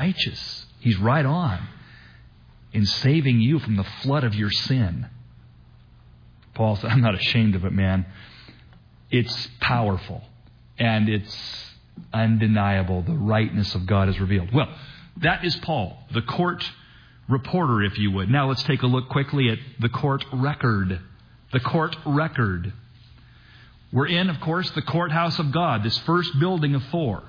righteous. He's right on in saving you from the flood of your sin. Paul said, I'm not ashamed of it, man. It's powerful and it's undeniable. The rightness of God is revealed. Well, that is Paul, the court reporter, if you would. Now let's take a look quickly at the court record. The court record. We're in, of course, the courthouse of God, this first building of 4.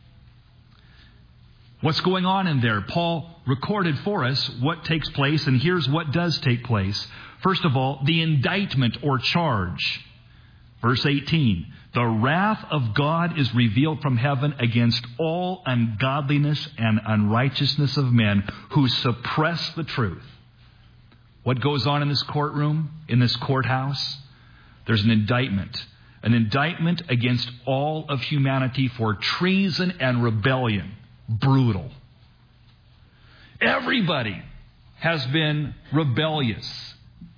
What's going on in there? Paul recorded for us what takes place, and here's what does take place. First of all, the indictment or charge. Verse 18, the wrath of God is revealed from heaven against all ungodliness and unrighteousness of men who suppress the truth. What goes on in this courtroom, in this courthouse? There's an indictment. An indictment against all of humanity for treason and rebellion. Brutal. Everybody has been rebellious.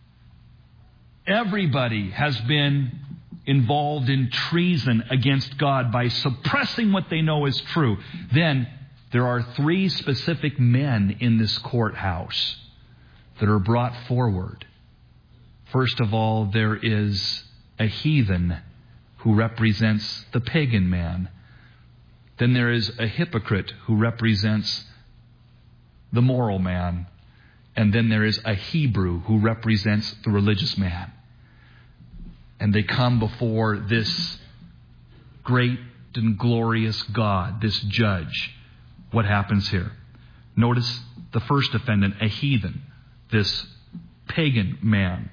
Everybody has been involved in treason against God by suppressing what they know is true. Then there are 3 specific men in this courthouse that are brought forward. First of all, there is a heathen who represents the pagan man. Then there is a hypocrite who represents the moral man. And then there is a Hebrew who represents the religious man. And they come before this great and glorious God, this judge. What happens here? Notice the first defendant, a heathen, this pagan man.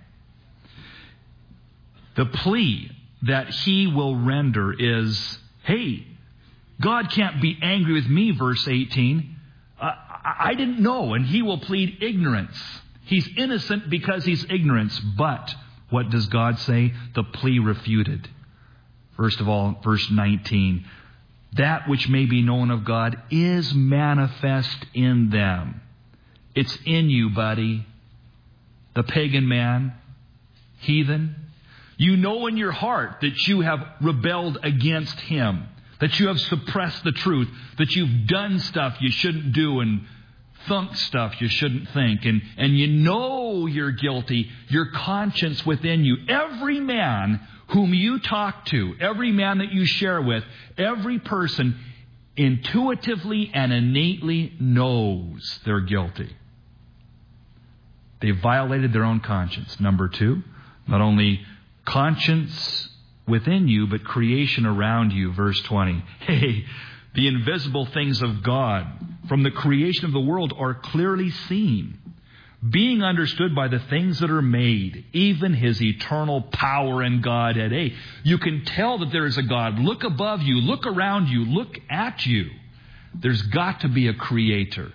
The plea that he will render is, hey, God can't be angry with me, verse 18. I didn't know, and he will plead ignorance. He's innocent because he's ignorant. But what does God say? The plea refuted. First of all, verse 19. That which may be known of God is manifest in them. It's in you, buddy. The pagan man, heathen. You know in your heart that you have rebelled against him, that you have suppressed the truth, that you've done stuff you shouldn't do and thunk stuff you shouldn't think, and you know you're guilty. Your conscience within you, every man whom you talk to, every man that you share with, every person intuitively and innately knows they're guilty. They violated their own conscience. Number 2, not only conscience within you, but creation around you. Verse 20. Hey, the invisible things of God from the creation of the world are clearly seen, being understood by the things that are made, even his eternal power and Godhead. Hey, you can tell that there is a God. Look above you, look around you, look at you. There's got to be a creator.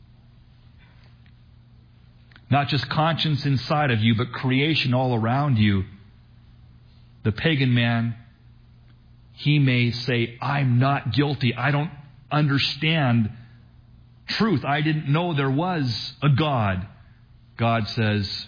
Not just conscience inside of you, but creation all around you. The pagan man, he may say, I'm not guilty. I don't understand truth. I didn't know there was a God. God says,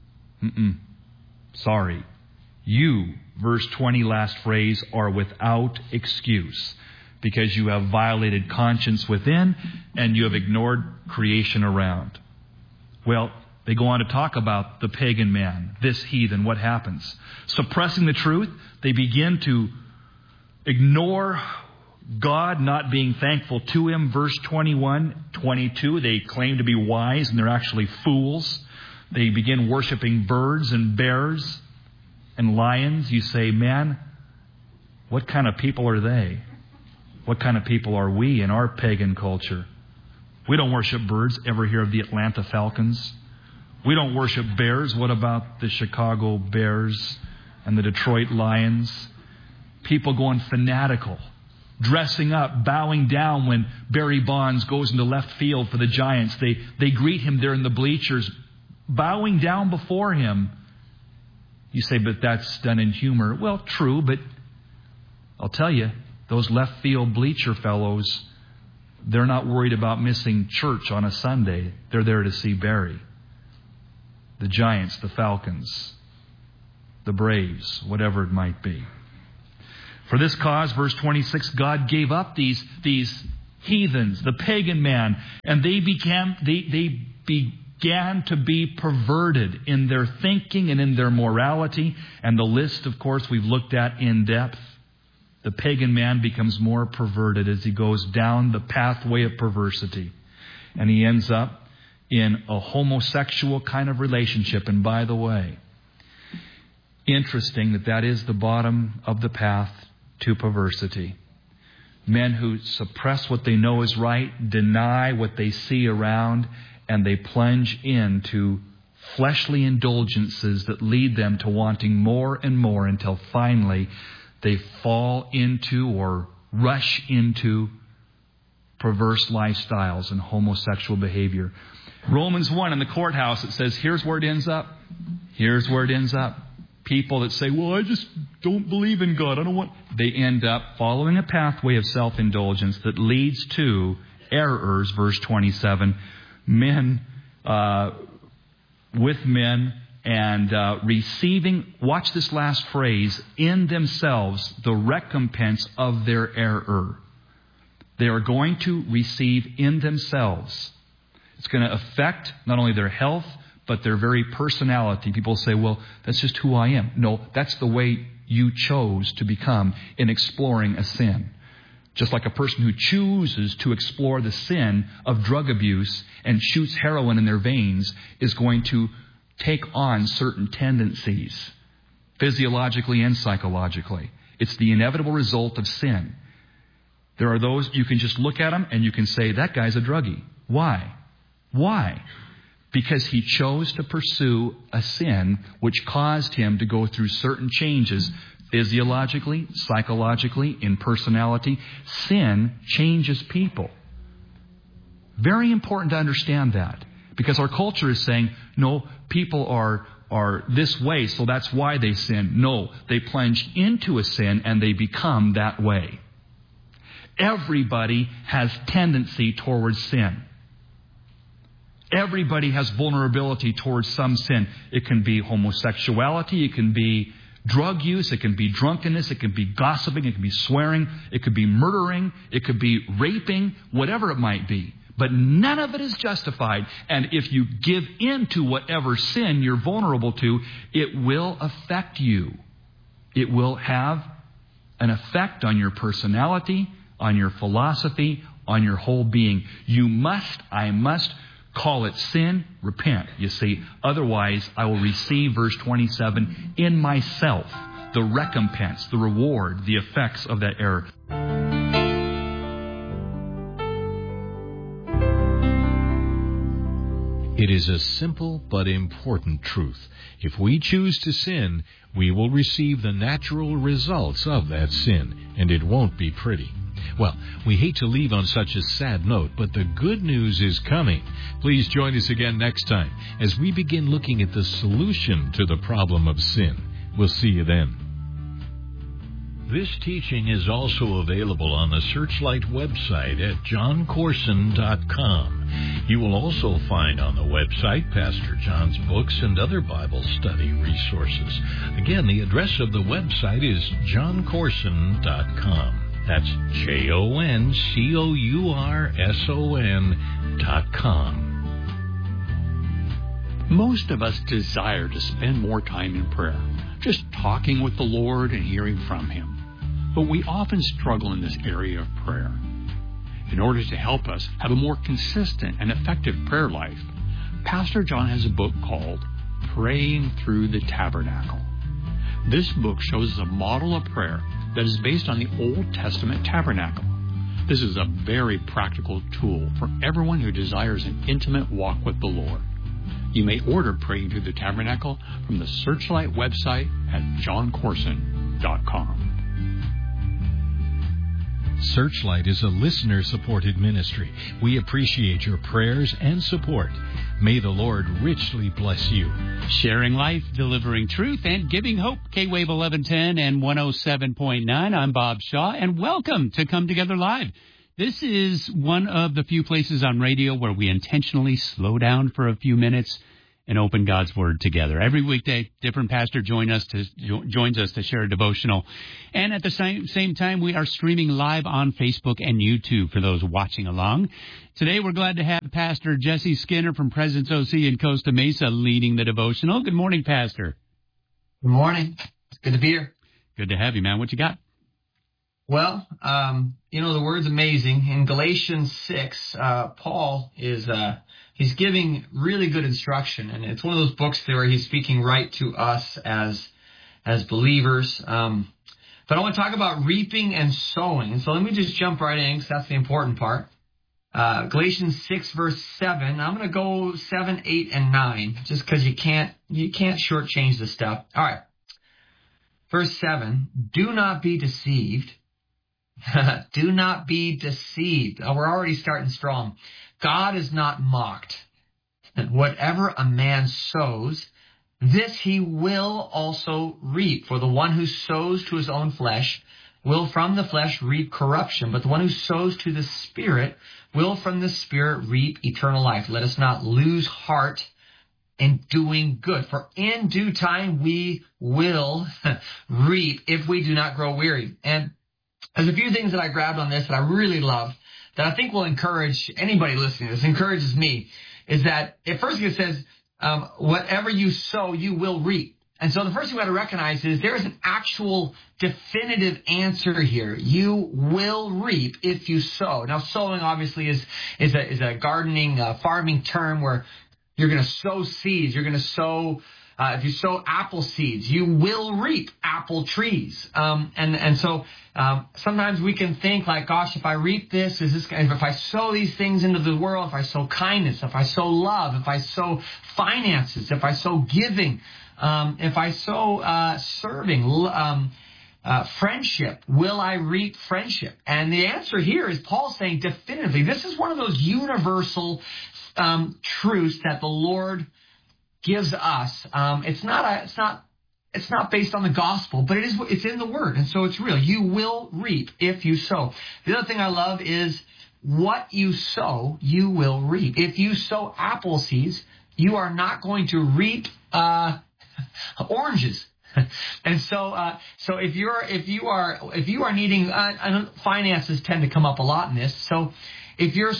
sorry. You, verse 20, last phrase, are without excuse because you have violated conscience within and you have ignored creation around. Well, they go on to talk about the pagan man, this heathen. What happens? Suppressing the truth, they begin to ignore God, not being thankful to him. Verse 21, 22, they claim to be wise and they're actually fools. They begin worshiping birds and bears and lions. You say, man, what kind of people are they? What kind of people are we in our pagan culture? We don't worship birds. Ever hear of the Atlanta Falcons? We don't worship bears. What about the Chicago Bears and the Detroit Lions? People going fanatical, dressing up, bowing down when Barry Bonds goes into left field for the Giants. They greet him there in the bleachers, bowing down before him. You say, but that's done in humor. Well, true, but I'll tell you, those left field bleacher fellows, they're not worried about missing church on a Sunday. They're there to see Barry. The Giants, the Falcons, the Braves, whatever it might be. For this cause, verse 26, God gave up these heathens, the pagan man, and they began to be perverted in their thinking and in their morality. And the list, of course, we've looked at in depth. The pagan man becomes more perverted as he goes down the pathway of perversity. And he ends up in a homosexual kind of relationship. And by the way, interesting that is the bottom of the path to perversity. Men who suppress what they know is right, deny what they see around, and they plunge into fleshly indulgences that lead them to wanting more and more until finally they fall into or rush into perverse lifestyles and homosexual behavior. Romans 1 in the courthouse, it says, here's where it ends up. Here's where it ends up. People that say, well, I just don't believe in God. I don't want... They end up following a pathway of self-indulgence that leads to errors, verse 27. Men with men and receiving, watch this last phrase, in themselves the recompense of their error. They are going to receive in themselves. It's going to affect not only their health, but their very personality. People say, well, that's just who I am. No, that's the way you chose to become in exploring a sin. Just like a person who chooses to explore the sin of drug abuse and shoots heroin in their veins is going to take on certain tendencies, physiologically and psychologically. It's the inevitable result of sin. There are those, you can just look at them and you can say, that guy's a druggie. Why? Why? Because he chose to pursue a sin which caused him to go through certain changes physiologically, psychologically, in personality. Sin changes people. Very important to understand that. Because our culture is saying, no, people are this way, so that's why they sin. No, they plunge into a sin and they become that way. Everybody has tendency towards sin. Everybody has vulnerability towards some sin. It can be homosexuality, it can be drug use, it can be drunkenness, it can be gossiping, it can be swearing, it could be murdering, it could be raping, whatever it might be. But none of it is justified. And if you give in to whatever sin you're vulnerable to, it will affect you. It will have an effect on your personality, on your philosophy, on your whole being. I must call it sin, repent, you see. Otherwise, I will receive, verse 27, in myself, the recompense, the reward, the effects of that error. It is a simple but important truth. If we choose to sin, we will receive the natural results of that sin, and it won't be pretty. Well, we hate to leave on such a sad note, but the good news is coming. Please join us again next time as we begin looking at the solution to the problem of sin. We'll see you then. This teaching is also available on the Searchlight website at johncorson.com. You will also find on the website Pastor John's books and other Bible study resources. Again, the address of the website is johncorson.com. That's JOHNCOURSON.com. Most of us desire to spend more time in prayer, just talking with the Lord and hearing from Him. But we often struggle in this area of prayer. In order to help us have a more consistent and effective prayer life, Pastor John has a book called Praying Through the Tabernacle. This book shows us a model of prayer that is based on the Old Testament tabernacle. This is a very practical tool for everyone who desires an intimate walk with the Lord. You may order Praying Through the Tabernacle from the Searchlight website at johncorson.com. Searchlight is a listener-supported ministry. We appreciate your prayers and support. May the Lord richly bless you. Sharing life, delivering truth, and giving hope. K-Wave 1110 and 107.9. I'm Bob Shaw, and welcome to Come Together Live. This is one of the few places on radio where we intentionally slow down for a few minutes and open God's Word together. Every weekday, different pastor joins us to share a devotional. And at the same time, we are streaming live on Facebook and YouTube for those watching along. Today, we're glad to have Pastor Jesse Skinner from Presence OC in Costa Mesa leading the devotional. Good morning, Pastor. Good morning. It's good to be here. Good to have you, man. What you got? Well, the Word's amazing. In Galatians 6, Paul is he's giving really good instruction, and it's one of those books where he's speaking right to us as believers. But I want to talk about reaping and sowing. And so let me just jump right in, because that's the important part. Galatians 6, verse 7. I'm going to go 7, 8, and 9, just because you can't shortchange this stuff. All right. Verse 7, do not be deceived. Do not be deceived. Oh, we're already starting strong. God is not mocked. Whatever a man sows, this he will also reap. For the one who sows to his own flesh will from the flesh reap corruption, but the one who sows to the Spirit will from the Spirit reap eternal life. Let us not lose heart in doing good, for in due time we will reap if we do not grow weary. And there's a few things that I grabbed on this that I really love that I think will encourage anybody listening to this, encourages me, is that at first it says, whatever you sow, you will reap. And so the first thing we got to recognize is there is an actual definitive answer here. You will reap if you sow. Now, sowing obviously is a gardening, farming term where you're going to sow seeds. You're going to sow. If you sow apple seeds, you will reap apple trees. And so sometimes we can think like, gosh, if I reap this, if I sow these things into the world, if I sow kindness, if I sow love, if I sow finances, if I sow giving, if I sow serving, friendship, will I reap friendship? And the answer here is Paul saying definitively, this is one of those universal truths that the Lord gives us. It's not based on the gospel, but it's in the Word, and so it's real. You will reap if you sow. The other thing I love is what you sow, you will reap. If you sow apple seeds, you are not going to reap oranges. And so if you are needing, finances tend to come up a lot in this. So if you're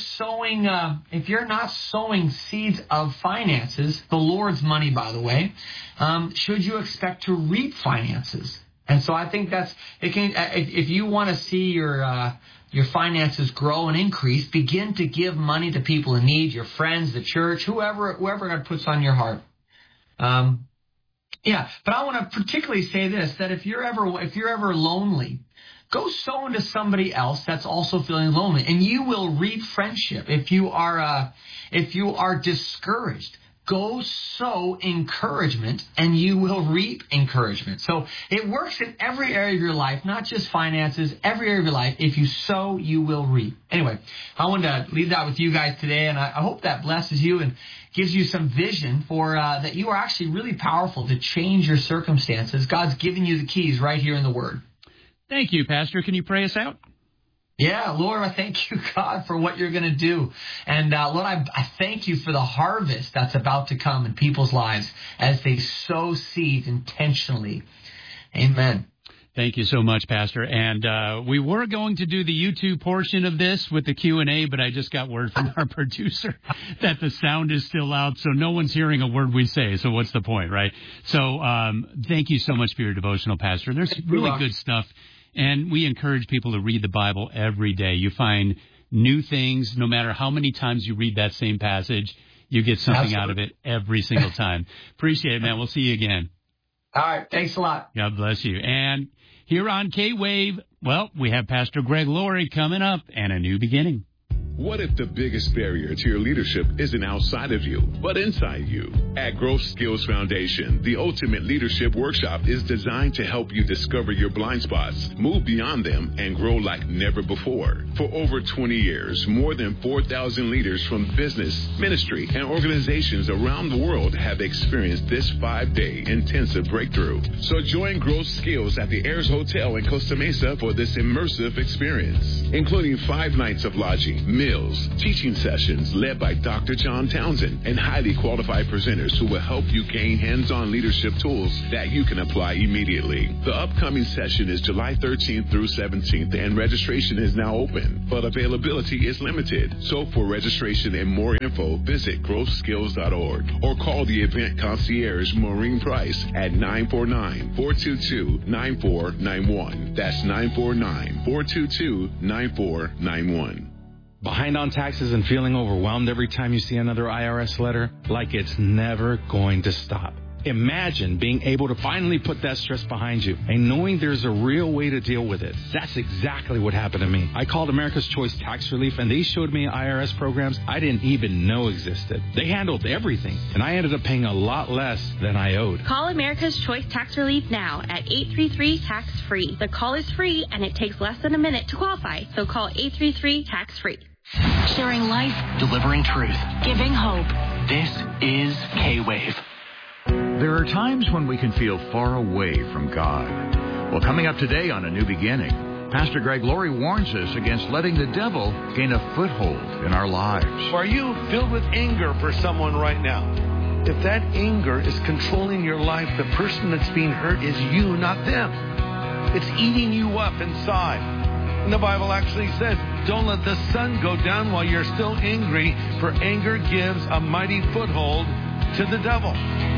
not sowing seeds of finances, the Lord's money, by the way, should you expect to reap finances? And so I think if you want to see your finances grow and increase, begin to give money to people in need, your friends, the church, whoever God puts on your heart. But I want to particularly say this, that if you're ever lonely, go sow into somebody else that's also feeling lonely, and you will reap friendship. If you are discouraged, go sow encouragement, and you will reap encouragement. So it works in every area of your life, not just finances, every area of your life. If you sow, you will reap. Anyway, I wanted to leave that with you guys today, and I hope that blesses you and gives you some vision for that you are actually really powerful to change your circumstances. God's given you the keys right here in the Word. Thank you, Pastor. Can you pray us out? Yeah, Lord, I thank you, God, for what you're going to do. And Lord, I thank you for the harvest that's about to come in people's lives as they sow seeds intentionally. Amen. Thank you so much, Pastor. And we were going to do the YouTube portion of this with the Q&A, but I just got word from our producer that the sound is still out, so no one's hearing a word we say. So what's the point, right? So thank you so much for your devotional, Pastor. There's really good stuff. And we encourage people to read the Bible every day. You find new things. No matter how many times you read that same passage, you get something out of it every single time. Appreciate it, man. We'll see you again. All right. Thanks a lot. God bless you. And here on K-Wave, well, we have Pastor Greg Laurie coming up and a new beginning. What if the biggest barrier to your leadership isn't outside of you, but inside you? At Growth Skills Foundation, the Ultimate Leadership Workshop is designed to help you discover your blind spots, move beyond them, and grow like never before. For over 20 years, more than 4,000 leaders from business, ministry, and organizations around the world have experienced this 5-day intensive breakthrough. So join Growth Skills at the Ayers Hotel in Costa Mesa for this immersive experience, including 5 nights of lodging, meals, Skills, teaching sessions led by Dr. John Townsend and highly qualified presenters who will help you gain hands-on leadership tools that you can apply immediately. The upcoming session is July 13th through 17th, and registration is now open, but availability is limited. So for registration and more info, visit growthskills.org or call the event concierge Maureen Price at 949-422-9491. That's 949-422-9491. Behind on taxes and feeling overwhelmed every time you see another IRS letter? Like it's never going to stop. Imagine being able to finally put that stress behind you and knowing there's a real way to deal with it. That's exactly what happened to me. I called America's Choice Tax Relief, and they showed me IRS programs I didn't even know existed. They handled everything, and I ended up paying a lot less than I owed. Call America's Choice Tax Relief now at 833-TAX-FREE. The call is free, and it takes less than a minute to qualify, so call 833-TAX-FREE. Sharing life, delivering truth, giving hope. This is K-Wave. There are times when we can feel far away from God. Well, coming up today on A New Beginning, Pastor Greg Laurie warns us against letting the devil gain a foothold in our lives. Are you filled with anger for someone right now? If that anger is controlling your life, the person that's being hurt is you, not them. It's eating you up inside. And the Bible actually says, don't let the sun go down while you're still angry, for anger gives a mighty foothold to the devil.